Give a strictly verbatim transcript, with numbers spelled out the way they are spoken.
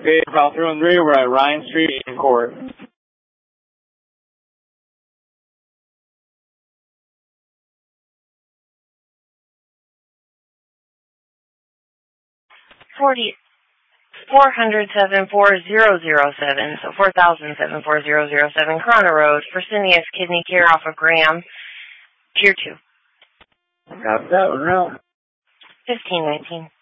Okay, file three one three, we're at Ryan Street in court. Forty four hundred seven four zero zero seven, so four thousand seven four zero zero seven, Corona Road, Fresenius Kidney Care off of Graham, Tier two. Got that one out. Fifteen nineteen.